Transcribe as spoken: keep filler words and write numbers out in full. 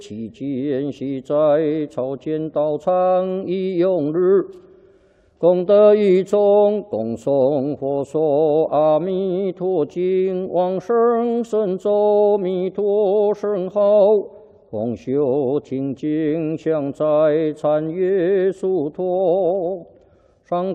期间系在草间道场一用日，功德一众，共诵佛说阿弥陀经，往生神咒弥陀圣号，共修清净，香在禅悦殊陀。